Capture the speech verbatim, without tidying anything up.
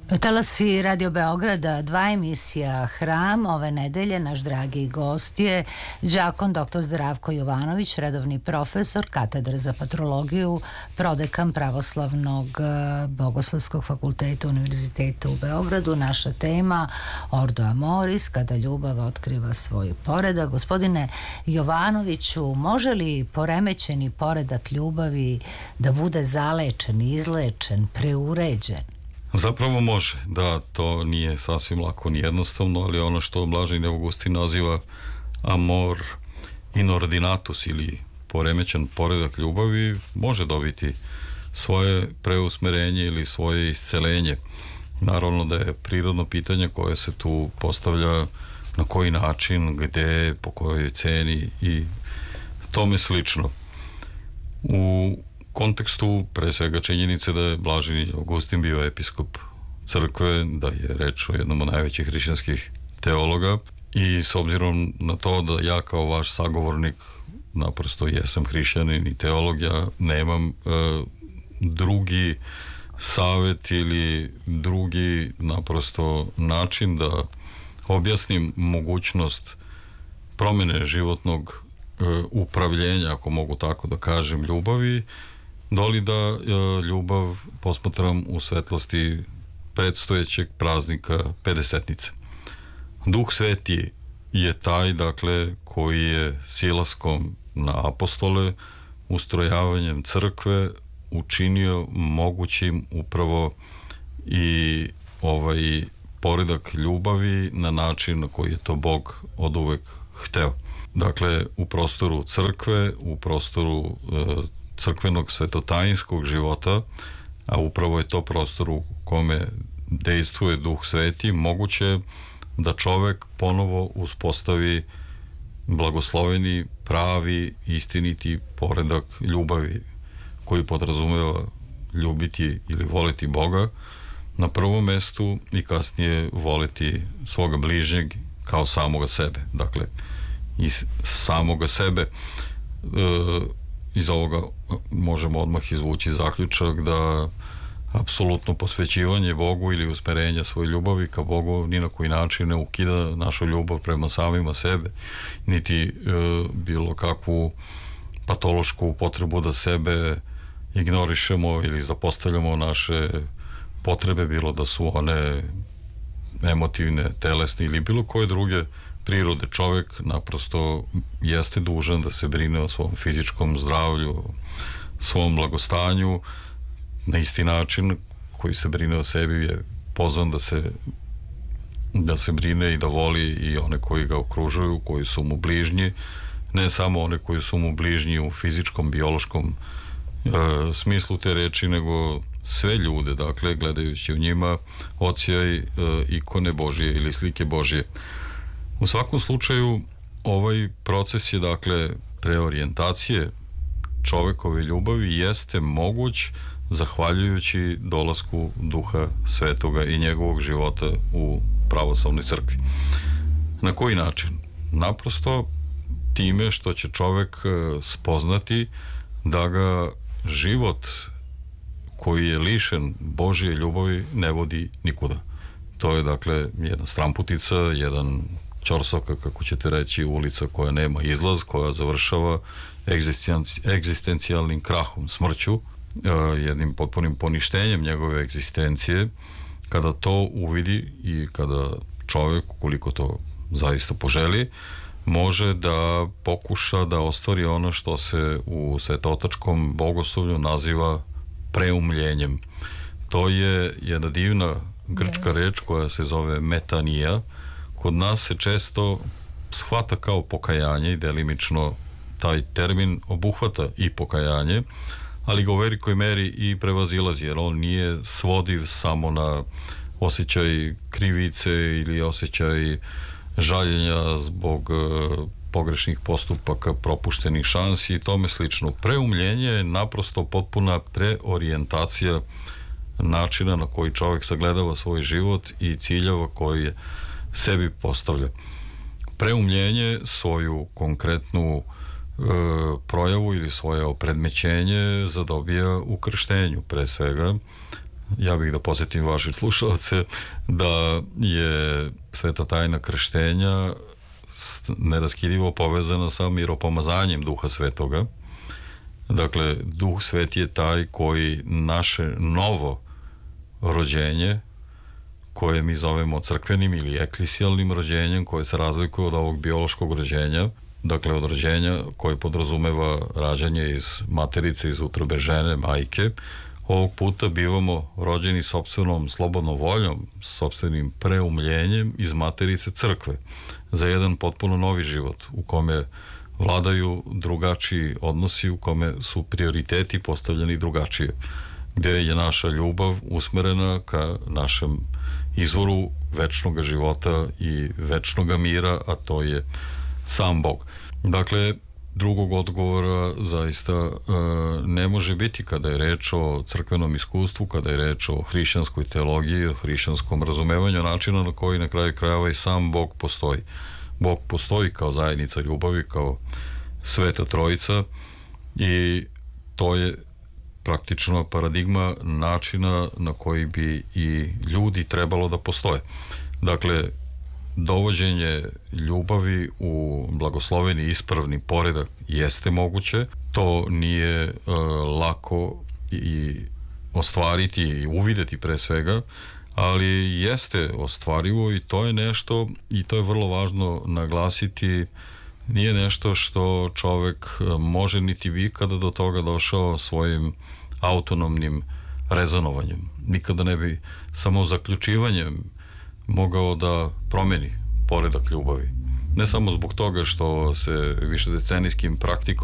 Talasi Radio Beograda, dva emisija Hram. Ove nedelje naš dragi gost je đakon doktor Zdravko Jovanović, redovni profesor katedre za patrologiju, prodekan Pravoslavnog bogoslovskog fakulteta Univerziteta u Beogradu. Naša tema Ordo Amoris, kada ljubav otkriva svoj poredak. Gospodine Jovanoviću, može li poremećeni poredak ljubavi da bude zalečen, izlečen, preuređen? Zapravo može, da, to nije sasvim lako ni jednostavno, ali ono što Blaženi Augustin naziva amor inordinatus ili poremećen poredak ljubavi može dobiti svoje preusmerenje ili svoje iscelenje. Naravno da je prirodno pitanje koje se tu postavlja na koji način, gde, po kojoj ceni i tome slično. U kontekstu pre svega činjenice da je Blaženi Augustin bio episkop crkve, da je reč o jednom od najvećih hrišćanskih teologa i s obzirom na to da ja kao vaš sagovornik naprosto jesam hrišćanin i teolog, ja nemam e, drugi savet ili drugi naprosto način da objasnim mogućnost promene životnog e, upravljenja, ako mogu tako da kažem, ljubavi, doli da e, ljubav posmatram u svetlosti predstojećeg praznika Pedesetnice. Duh Sveti je taj, dakle, koji je silaskom na apostole, ustrojavanjem crkve učinio mogućim upravo i ovaj poredak ljubavi na način na koji je to Bog oduvek hteo. Dakle, u prostoru crkve, u prostoru e, crkvenog svetotajinskog života, a upravo je to prostor u kome dejstvuje Duh Sveti, moguće da čovek ponovo uspostavi blagosloveni, pravi, istiniti poredak ljubavi koji podrazumeva ljubiti ili voliti Boga na prvom mestu i kasnije voliti svoga bližnjeg kao samoga sebe. Dakle, iz samoga sebe e, iz ovoga možemo odmah izvući zaključak da apsolutno posvećivanje Bogu ili usmerenje svoje ljubavi ka Bogu ni na koji način ne ukida našu ljubav prema samima sebe, niti e, bilo kakvu patološku potrebu da sebe ignorišemo ili zapostavljamo naše potrebe, bilo da su one emotivne, telesne ili bilo koje druge prirode. Čovek naprosto jeste dužan da se brine o svom fizičkom zdravlju, svom blagostanju, na isti način koji se brine o sebi je pozvan da se da se brine i da voli i one koji ga okružuju, koji su mu bližnji, ne samo one koji su mu bližnji u fizičkom, biološkom e, smislu te reči, nego sve ljude, dakle, gledajući u njima ocijaj e, ikone Božije ili slike Božije. U svakom slučaju, ovaj proces je, dakle, preorijentacije čovekove ljubavi jeste moguć zahvaljujući dolasku Duha Svetoga i njegovog života u pravoslavnoj crkvi. Na koji način? Naprosto time što će čovek spoznati da ga život koji je lišen Božje ljubavi ne vodi nikuda. To je, dakle, jedna stramputica, jedan ćorsokak, kako ćete reći, ulica koja nema izlaz, koja završava egzistencijalnim krahom, smrću, jednim potpunim poništenjem njegove egzistencije. Kada to uvidi i kada čovjek, ukoliko to zaista poželi, može da pokuša da ostvari ono što se u svetotačkom bogoslovlju naziva preumljenjem. To je jedna divna grčka yes. reč koja se zove metanija. Kod nas se često shvata kao pokajanje i delimično taj termin obuhvata i pokajanje, ali ga u velikoj meri i prevazilazi, jer on nije svodiv samo na osjećaj krivice ili osjećaj žaljenja zbog pogrešnih postupaka, propuštenih šansi i tome slično. Preumljenje je naprosto potpuna preorijentacija načina na koji čovjek sagledava svoj život i ciljeva koji je sebi postavlja. Preumljenje svoju konkretnu e, projavu ili svoje opredmećenje zadobija u krštenju, pre svega, ja bih da podsjetim vaše slušalce da je sveta tajna krštenja neraskidivo povezana sa miropomazanjem Duha Svetoga. Dakle, Duh Sveti je taj koji naše novo rođenje, koje mi zovemo crkvenim ili eklisijalnim rođenjem, koje se razlikuje od ovog biološkog rođenja, dakle od rođenja koje podrazumeva rađanje iz materice, iz utrobe žene, majke, ovog puta bivamo rođeni sopstvenom slobodnom voljom, sopstvenim preumljenjem iz materice crkve za jedan potpuno novi život u kome vladaju drugačiji odnosi, u kome su prioriteti postavljeni drugačije, gde je naša ljubav usmerena ka našem izvoru večnog života i večnog mira, a to je sam Bog. Dakle, drugog odgovora zaista ne može biti kada je reč o crkvenom iskustvu, kada je reč o hrišćanskoj teologiji, o hrišćanskom razumevanju načina na koji na kraju krajeva i sam Bog postoji. Bog postoji kao zajednica ljubavi, kao Sveta Trojica i to je praktično paradigma načina na koji bi i ljudi trebalo da postoje. Dakle, dovođenje ljubavi u blagosloveni ispravni poredak jeste moguće, to nije uh, lako i ostvariti i uvideti pre svega, ali jeste ostvarivo i to je nešto, i to je vrlo važno naglasiti, nije nešto što čovek može niti vi kada do toga došao svojim autonomnim rezonovanjem. Nikada ne bi samo zaključivanjem mogao da promeni poredak ljubavi. Ne samo zbog toga što se višedecenijskim praktikom